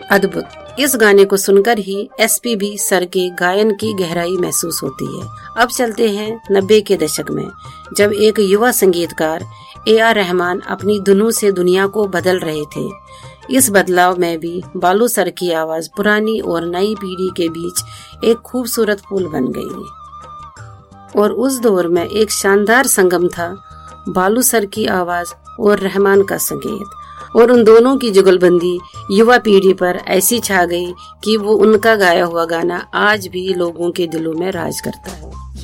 अद्भुत। इस गाने को सुनकर ही एसपीबी सर के गायन की गहराई महसूस होती है। अब चलते हैं 90 के दशक में, जब एक युवा संगीतकार AR रहमान अपनी धुनों से दुनिया को बदल रहे थे। इस बदलाव में भी बालू सर की आवाज पुरानी और नई पीढ़ी के बीच एक खूबसूरत पुल बन गई। और उस दौर में एक शानदार संगम था, बालू सर की आवाज और रहमान का संगीत। और उन दोनों की जुगलबंदी युवा पीढ़ी पर ऐसी छा गई कि वो उनका गाया हुआ गाना आज भी लोगों के दिलों में राज करता है।